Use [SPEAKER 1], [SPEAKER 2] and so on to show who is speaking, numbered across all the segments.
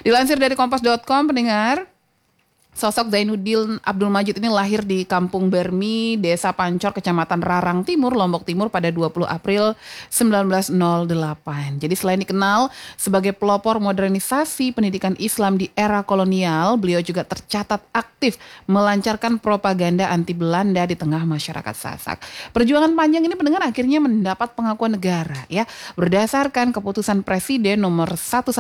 [SPEAKER 1] Dilansir dari Kompas.com, pendengar, sosok Zainuddin Abdul Majid ini lahir di Kampung Bermi, Desa Pancor, Kecamatan Rarang Timur, Lombok Timur pada 20 April 1908. Jadi selain dikenal sebagai pelopor modernisasi pendidikan Islam di era kolonial, beliau juga tercatat aktif melancarkan propaganda anti Belanda di tengah masyarakat Sasak. Perjuangan panjang ini, pendengar, akhirnya mendapat pengakuan negara ya, berdasarkan keputusan Presiden nomor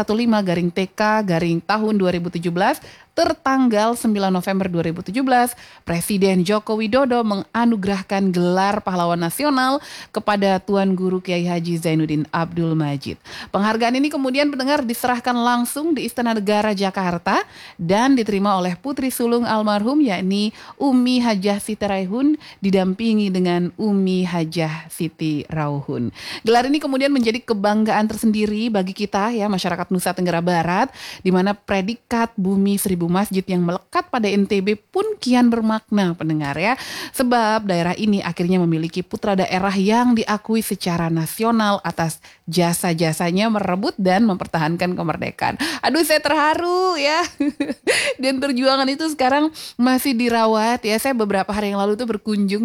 [SPEAKER 1] 115/TK tahun 2017 tertanggal 9 November 2017, Presiden Joko Widodo menganugerahkan gelar pahlawan nasional kepada Tuan Guru Kiai Haji Zainuddin Abdul Majid. Penghargaan ini kemudian, pendengar, diserahkan langsung di Istana Negara Jakarta dan diterima oleh putri sulung almarhum, yakni Umi Hajah Siti Raihan, didampingi dengan Umi Hajah Siti Rauhun. Gelar ini kemudian menjadi kebanggaan tersendiri bagi kita ya, masyarakat Nusa Tenggara Barat, di mana predikat bumi seribu masjid yang melekat pada NTB pun kian bermakna, pendengar ya. Sebab daerah ini akhirnya memiliki putra daerah yang diakui secara nasional atas jasa-jasanya merebut dan mempertahankan kemerdekaan. Aduh, saya terharu ya. Dan perjuangan itu sekarang masih dirawat ya. Saya beberapa hari yang lalu tuh berkunjung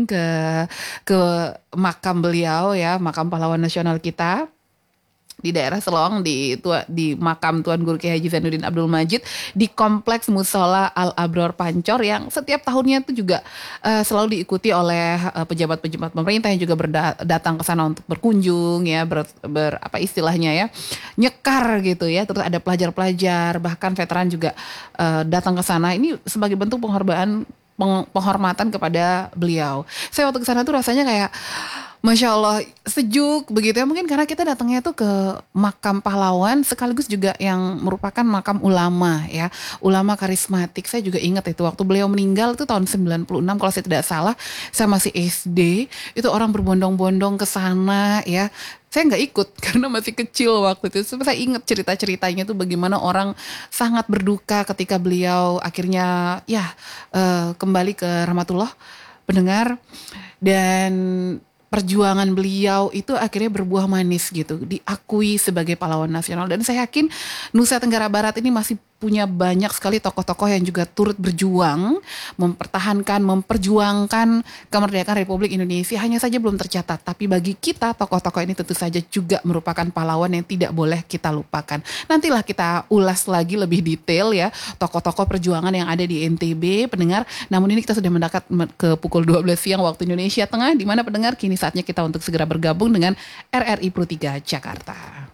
[SPEAKER 1] ke makam beliau ya, makam pahlawan nasional kita di daerah Selong, di makam Tuan Guru Kiai Haji Zainuddin Abdul Majid di Kompleks Musola Al Abror Pancor, yang setiap tahunnya itu juga selalu diikuti oleh pejabat-pejabat pemerintah yang juga datang ke sana untuk berkunjung ya, apa istilahnya ya, nyekar gitu ya. Terus ada pelajar-pelajar, bahkan veteran juga datang ke sana. Ini sebagai bentuk penghormatan kepada beliau. Saya waktu ke sana tuh rasanya kayak Masya Allah, sejuk begitu ya. Mungkin karena kita datangnya tuh ke makam pahlawan sekaligus juga yang merupakan makam ulama ya. Ulama karismatik. Saya juga ingat itu waktu beliau meninggal itu tahun 96 kalau saya tidak salah. Saya masih SD. Itu orang berbondong-bondong ke sana ya. Saya nggak ikut karena masih kecil waktu itu. Saya ingat cerita-ceritanya tuh bagaimana orang sangat berduka ketika beliau akhirnya kembali ke rahmatullah, pendengar. Dan perjuangan beliau itu akhirnya berbuah manis gitu, diakui sebagai pahlawan nasional. Dan saya yakin Nusa Tenggara Barat ini masih punya banyak sekali tokoh-tokoh yang juga turut berjuang, memperjuangkan kemerdekaan Republik Indonesia. Hanya saja belum tercatat, tapi bagi kita tokoh-tokoh ini tentu saja juga merupakan pahlawan yang tidak boleh kita lupakan. Nantilah kita ulas lagi lebih detail ya, tokoh-tokoh perjuangan yang ada di NTB, pendengar. Namun ini kita sudah mendekat ke pukul 12 siang waktu Indonesia Tengah, di mana pendengar kini saatnya kita untuk segera bergabung dengan RRI Pro 3 Jakarta.